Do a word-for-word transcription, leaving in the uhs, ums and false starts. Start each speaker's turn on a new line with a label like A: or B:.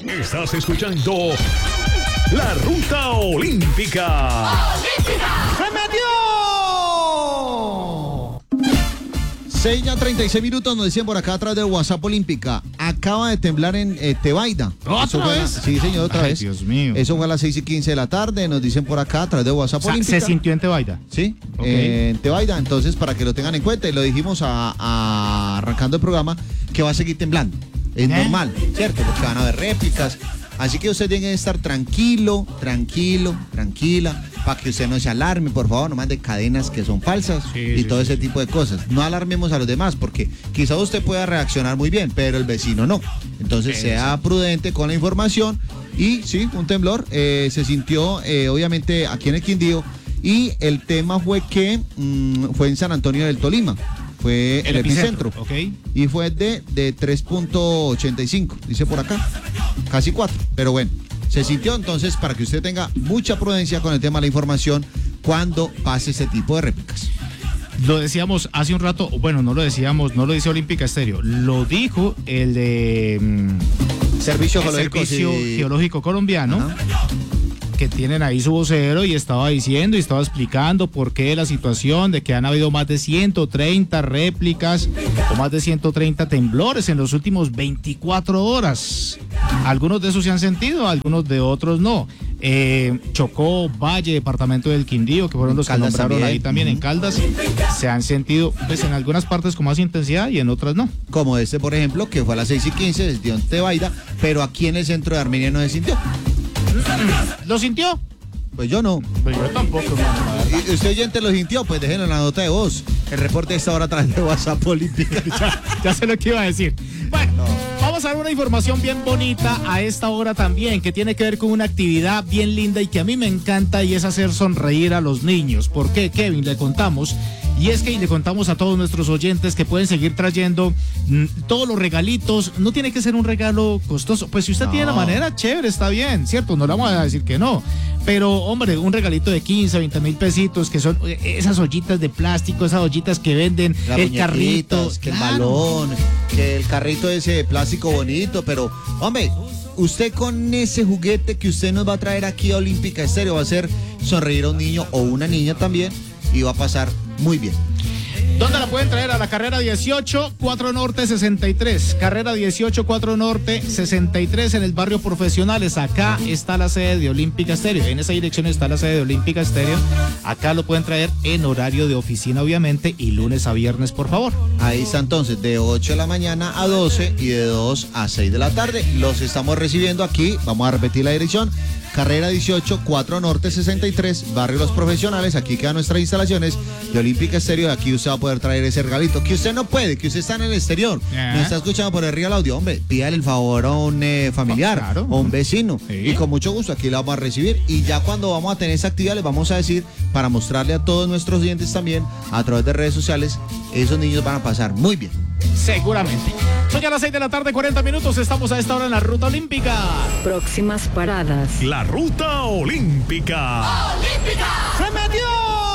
A: Estás escuchando La Ruta Olímpica.
B: ¡Se metió! seis ya treinta y seis minutos, nos decían por acá atrás de WhatsApp Olímpica. Acaba de temblar en eh, Tebaida.
C: ¿Otra vez?
B: Sí, señor, otra
C: Ay,
B: vez.
C: Dios mío.
B: Eso fue a las seis y quince de la tarde, nos dicen por acá atrás de WhatsApp
C: O sea,
B: Olímpica.
C: ¿se sintió en Tebaida?
B: Sí,
C: Ok.
B: eh, en Tebaida. Entonces, para que lo tengan en cuenta, y lo dijimos a, a- arrancando el programa, que va a seguir temblando. Es
C: ¿Eh?
B: normal, ¿cierto? Porque van a haber réplicas. Así que usted tiene que estar tranquilo, tranquilo, tranquila, para que usted no se alarme, por favor, no mande cadenas que son falsas
C: Sí,
B: y
C: sí,
B: todo
C: sí,
B: ese
C: sí.
B: tipo de cosas. No alarmemos a los demás, porque quizá usted pueda reaccionar muy bien, pero el vecino no. Entonces,
C: Eso.
B: sea prudente con la información. Y sí, un temblor eh, se sintió, eh, obviamente, aquí en el Quindío. Y el tema fue que mm, fue en San Antonio del Tolima. Fue el, epicentro.
C: Ok.
B: Y fue de, de tres punto ochenta y cinco, dice por acá. Casi cuatro. Pero bueno, se sintió. Entonces, para que usted tenga mucha prudencia con el tema de la información cuando pase este tipo de réplicas.
C: Lo decíamos hace un rato, bueno, no lo decíamos, no lo dice Olímpica Estéreo, lo dijo el de mm,
B: Servicio
C: el
B: Geológico,
C: Servicio
B: sí.
C: Geológico Colombiano,
B: Ajá.
C: que tienen ahí su vocero y estaba diciendo y estaba explicando por qué la situación de que han habido más de ciento treinta réplicas o más de ciento treinta temblores en los últimos veinticuatro horas. Algunos de esos se han sentido, algunos de otros no. Eh, Chocó, Valle, departamento del Quindío, que fueron los
B: Caldas
C: que nombraron
B: también.
C: ahí también,
B: Ujú.
C: en Caldas, se han sentido pues en algunas partes con más intensidad y en otras no.
B: Como este, por ejemplo, que fue a las seis y quince, se sintió en Tebaida, pero aquí en el centro de Armenia no se sintió.
C: ¿Lo sintió?
B: Pues yo no.
C: Pues yo tampoco, hermano.
B: ¿Y usted oyente lo sintió? Pues déjenlo en la nota de voz. El reporte de esta hora a través de WhatsApp Olímpica.
C: ya, ya sé lo que iba a decir. Bueno, vamos a dar una información bien bonita a esta hora también, que tiene que ver con una actividad bien linda y que a mí me encanta, y es hacer sonreír a los niños. ¿Por qué, Kevin? Le contamos. Y es que y le contamos a todos nuestros oyentes que pueden seguir trayendo mm, todos los regalitos. No tiene que ser un regalo costoso. Pues si usted
B: No.
C: tiene la manera, chévere, está bien, ¿cierto? No le vamos a decir que no. Pero, hombre, un regalito de quince, veinte mil pesitos, que son eh, esas ollitas de plástico, esas ollitas que venden,
B: Las
C: el carrito,
B: muñequitas, que el
C: claro.
B: balón, que el carrito ese de plástico bonito, pero, hombre, usted con ese juguete que usted nos va a traer aquí a Olímpica Estéreo va a hacer sonreír a un niño o una niña también y va a pasar muy bien.
C: ¿Dónde la pueden traer? A la carrera dieciocho, cuatro Norte sesenta y tres. Carrera dieciocho, cuatro Norte sesenta y tres en el barrio Profesionales. Acá está la sede de Olímpica Estéreo. En esa dirección está la sede de Olímpica Estéreo. Acá lo pueden traer en horario de oficina, obviamente, y lunes a viernes, por favor.
B: Ahí está entonces, de ocho de la mañana a doce y de dos a seis de la tarde. Los estamos recibiendo aquí, vamos a repetir la dirección. Carrera dieciocho, cuatro Norte sesenta y tres, Barrio Los Profesionales. Aquí quedan nuestras instalaciones de Olímpica Estéreo. Aquí usted va a poder traer ese regalito. Que usted no puede, que usted está en el exterior.
C: Ajá.
B: No está escuchando por el río el audio. Hombre, pídale el favor a un eh, familiar
C: Claro.
B: o un vecino.
C: Sí.
B: Y con mucho gusto aquí la vamos a recibir. Y ya cuando vamos a tener esa actividad, les vamos a decir, para mostrarle a todos nuestros oyentes también, a través de redes sociales, esos niños van a pasar muy bien.
C: Seguramente. Son ya las seis de la tarde, cuarenta minutos. Estamos a esta hora en la Ruta Olímpica.
D: Próximas paradas.
A: La Ruta Olímpica.
B: ¡Se metió!